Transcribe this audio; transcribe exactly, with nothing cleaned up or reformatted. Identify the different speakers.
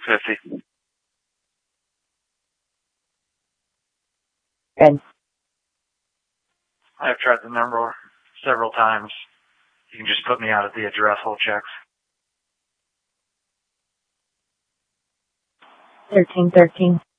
Speaker 1: fifty.
Speaker 2: Good.
Speaker 1: I've tried the number several times. You can just put me out at the address, hold checks.
Speaker 2: thirteen thirteen.